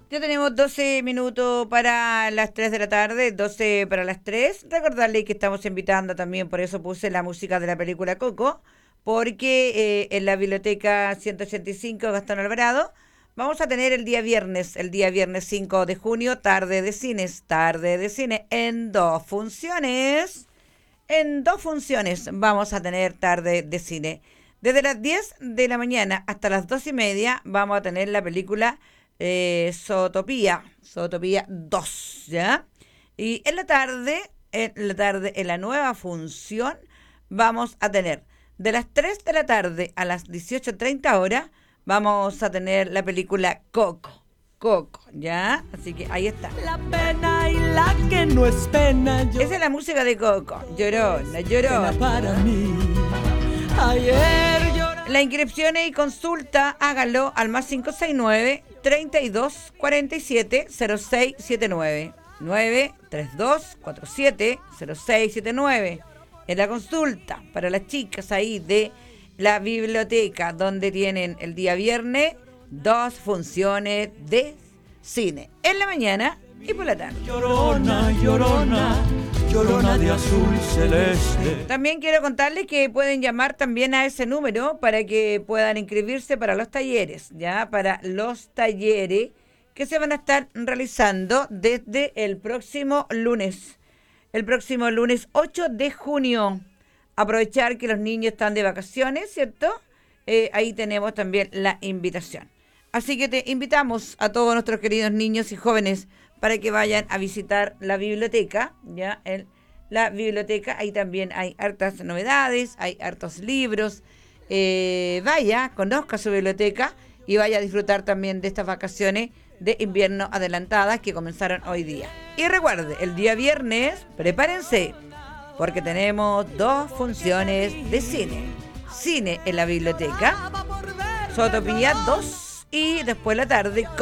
Ya tenemos 12 minutos para las 3 de la tarde, 12 para las 3. Recordarles que estamos invitando también, por eso puse la música de la película Coco, porque en la Biblioteca 185 Gastón Alvarado vamos a tener el día viernes 5 de junio, tarde de cine, en dos funciones. En dos funciones vamos a tener tarde de cine. Desde las 10 de la mañana hasta las 2:30 vamos a tener la película Zootopía 2, ¿ya? Y en la nueva función, vamos a tener de las 3 de la tarde a las 18:30 horas, vamos a tener la película Coco, ¿ya? Así que ahí está. La pena y la que no es pena. Esa es la música de Coco. Llorona. Para mí. Ayer lloré. La inscripción y consulta, hágalo al más 569 32 47 0679 932 47 0679. En la consulta para las chicas ahí de la biblioteca, donde tienen el día viernes 2 funciones de cine, en la mañana y por la tarde. Llorona, llorona, llorona de azul celeste. También quiero contarles que pueden llamar también a ese número para que puedan inscribirse para los talleres, ya, para los talleres que se van a estar realizando desde el próximo lunes 8 de junio. Aprovechar que los niños están de vacaciones, ¿cierto? Ahí tenemos también la invitación. Así que te invitamos a todos nuestros queridos niños y jóvenes para que vayan a visitar la biblioteca, ¿ya? En la biblioteca ahí también hay hartas novedades, hay hartos libros. Vaya, conozca su biblioteca y vaya a disfrutar también de estas vacaciones de invierno adelantadas que comenzaron hoy día. Y recuerde, el día viernes, prepárense, porque tenemos 2 funciones de cine. Cine en la biblioteca, Zootopía 2, y después la tarde